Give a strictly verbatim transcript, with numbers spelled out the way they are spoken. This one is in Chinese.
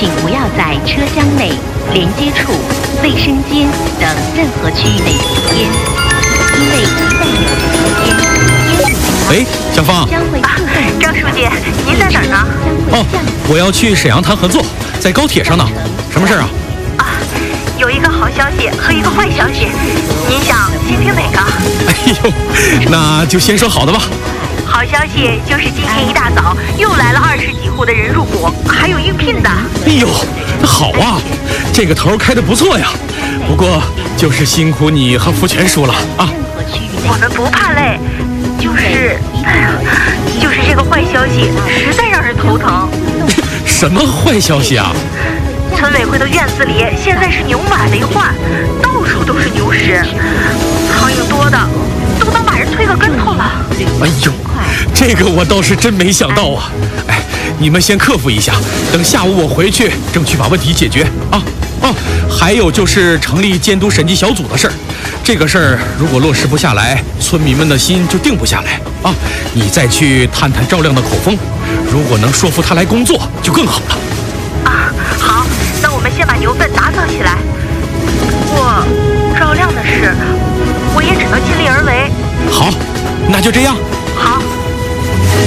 请不要在车厢内、连接处、卫生间等任何区域内吸烟，因为一旦有吸烟，烟雾喂，小芳。 将会触动。 张书记，您在哪儿呢？ 哦，我要去沈阳谈合作，在高铁上呢。什么事啊？ 啊，有一个好消息和一个坏消息，您想先听哪个？ 哎呦，那就先说好的吧。 好消息就是今天一大早又来了二十几户的人入股，还有应聘的。 哎呦，好啊，这个头开得不错呀。不过就是辛苦你和福全叔了啊。 我们不怕累，就是就是这个坏消息实在让人头疼。 什么坏消息啊？ 村委会的院子里现在是牛马为患，到处都是牛屎，苍蝇多的都能把人推个跟头了。 哎呦，这个我倒是真没想到啊！哎，你们先克服一下，等下午我回去，争取把问题解决啊！哦，还有就是成立监督审计小组的事儿，这个事儿如果落实不下来，村民们的心就定不下来啊！你再去探探赵亮的口风，如果能说服他来工作，就更好了。 啊，好，那我们先把牛粪打扫起来。不过赵亮的事，我也只能尽力而为。 好，那就这样。